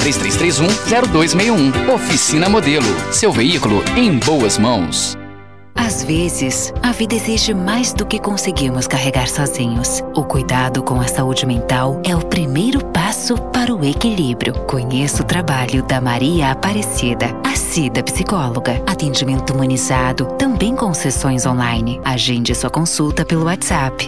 3331-0261. Oficina Modelo. Seu veículo em boas mãos. Às vezes, a vida exige mais do que conseguimos carregar sozinhos. O cuidado com a saúde mental é o primeiro passo para o equilíbrio. Conheça o trabalho da Maria Aparecida, a Cida Psicóloga. Atendimento humanizado, também com sessões online. Agende sua consulta pelo WhatsApp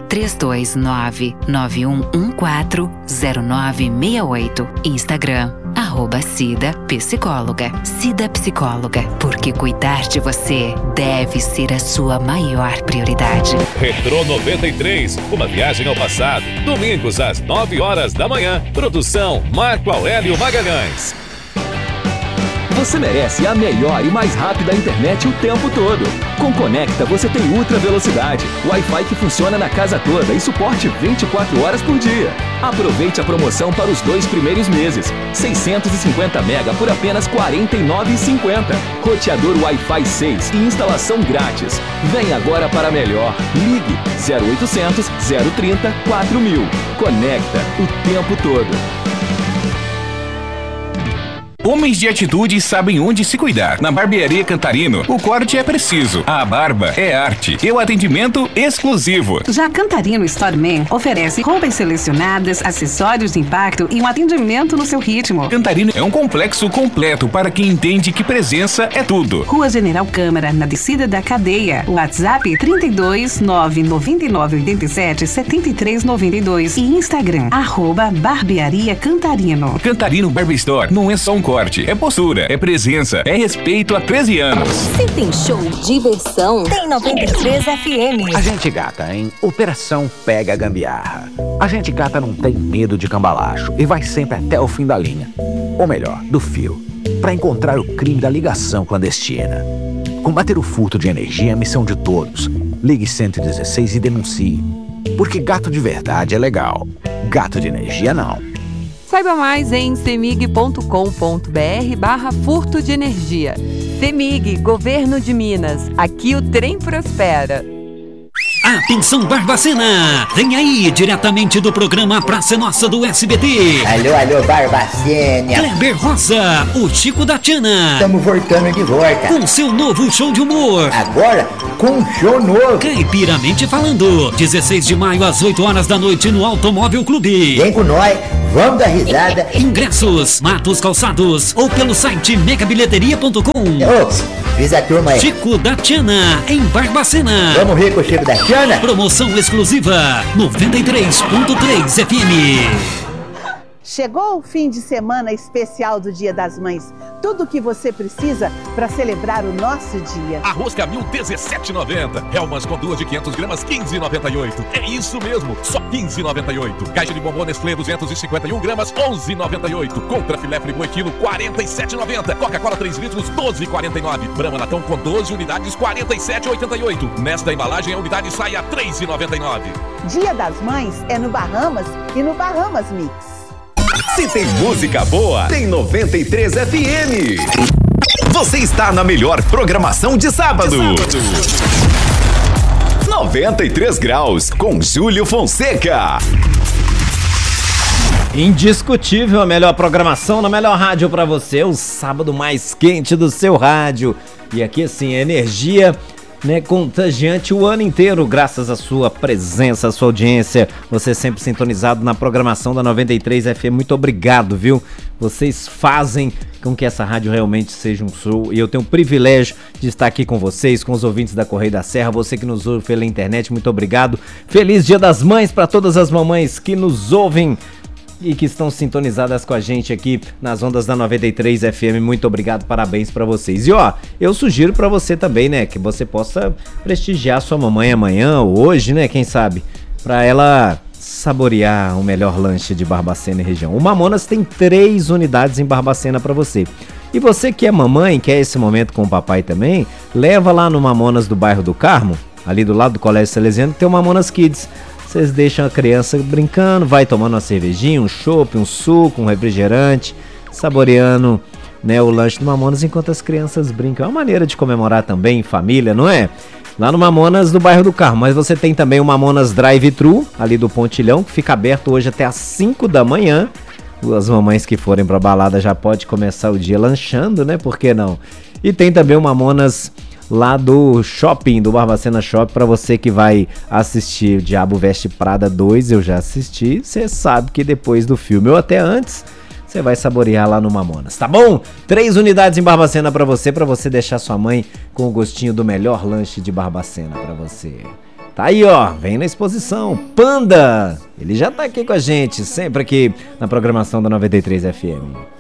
329-9114-0968. Instagram @Cida Psicóloga. Cida Psicóloga, porque cuidar de você deve ser a sua maior prioridade. Retrô 93, uma viagem ao passado. Domingos às 9 horas da manhã. Produção Marco Aurélio Magalhães. Você merece a melhor e mais rápida internet o tempo todo. Com Conecta você tem ultra velocidade, Wi-Fi que funciona na casa toda e suporte 24 horas por dia. Aproveite a promoção para os 2 primeiros meses. 650 mega por apenas R$ 49,50. Roteador Wi-Fi 6 e instalação grátis. Vem agora para melhor. Ligue 0800 030 4000. Conecta o tempo todo. Homens de atitude sabem onde se cuidar. Na Barbearia Cantarino, o corte é preciso, a barba é arte e o atendimento exclusivo. Já Cantarino Storeman oferece roupas selecionadas, acessórios de impacto e um atendimento no seu ritmo. Cantarino é um complexo completo para quem entende que presença é tudo. Rua General Câmara, na descida da cadeia. WhatsApp 32 999 87 73 92 e Instagram @Barbearia Cantarino. Cantarino Barber Store não é só um corte, é postura, é presença, é respeito há 13 anos. Se tem show, diversão, tem 93 FM. A gente gata em Operação Pega a Gambiarra. A gente gata não tem medo de cambalacho e vai sempre até o fim da linha. Ou melhor, do fio, para encontrar o crime da ligação clandestina. Combater o furto de energia é a missão de todos. Ligue 116 e denuncie. Porque gato de verdade é legal. Gato de energia não. Saiba mais em cemig.com.br/furto de energia. Cemig, Governo de Minas. Aqui o trem prospera. Atenção Barbacena! Vem aí, diretamente do programa Praça Nossa do SBT. Alô, Barbacena. Kleber Rosa, o Chico da Tiana. Estamos voltando de volta. Com seu novo show de humor. Agora, com um show novo. Caipiramente falando. 16 de maio, às 8 horas da noite, no Automóvel Clube. Vem com nós, vamos dar risada. Ingressos, Matos Calçados ou pelo site megabilheteria.com. Fiz a turma aí. Chico da Tiana, em Barbacena. Vamos rir com o Chico da Tiana? Promoção exclusiva 93.3 FM. Chegou o fim de semana especial do Dia das Mães. Tudo o que você precisa para celebrar o nosso dia. Arroz Camil 17,90. Helmas com 2 de 500 gramas 15,98. É isso mesmo, só 15,98. Caixa de bombom Nestlé 251 gramas 11,98. Contra filé friboi quilo 47,90. Coca-Cola 3 litros 12,49. Brahma Latão com 12 unidades 47,88. Nesta embalagem a unidade sai a 3,99. Dia das Mães é no Bahamas e no Bahamas Mix. Se tem música boa, tem 93 FM. Você está na melhor programação de sábado. 93 graus com Júlio Fonseca. Indiscutível a melhor programação na melhor rádio pra você. O sábado mais quente do seu rádio. E aqui assim, a energia, né, contagiante o ano inteiro, graças à sua presença, à sua audiência, você sempre sintonizado na programação da 93 FM, muito obrigado, viu? Vocês fazem com que essa rádio realmente seja um show e eu tenho o privilégio de estar aqui com vocês, com os ouvintes da Correio da Serra, você que nos ouve pela internet, muito obrigado. Feliz Dia das Mães para todas as mamães que nos ouvem e que estão sintonizadas com a gente aqui nas ondas da 93 FM, muito obrigado, parabéns pra vocês. E ó, eu sugiro pra você também, né, que você possa prestigiar sua mamãe amanhã ou hoje, né, quem sabe, pra ela saborear o melhor lanche de Barbacena e região. O Mamonas tem 3 unidades em Barbacena pra você. E você que é mamãe, quer esse momento com o papai também, leva lá no Mamonas do bairro do Carmo, ali do lado do Colégio Salesiano, que tem o Mamonas Kids. Vocês deixam a criança brincando, vai tomando uma cervejinha, um chopp, um suco, um refrigerante, saboreando, né, o lanche do Mamonas enquanto as crianças brincam. É uma maneira de comemorar também em família, não é? Lá no Mamonas do bairro do Carmo. Mas você tem também o Mamonas Drive-Thru, ali do Pontilhão, que fica aberto hoje até às 5 da manhã. As mamães que forem pra balada já pode começar o dia lanchando, né? Por que não? E tem também o Mamonas lá do shopping, do Barbacena Shopping, pra você que vai assistir Diabo Veste Prada 2, eu já assisti, você sabe que depois do filme, ou até antes, você vai saborear lá no Mamonas, tá bom? 3 unidades em Barbacena pra você deixar sua mãe com o gostinho do melhor lanche de Barbacena pra você. Tá aí, ó, vem na exposição, Panda! Ele já tá aqui com a gente, sempre aqui na programação da 93 FM.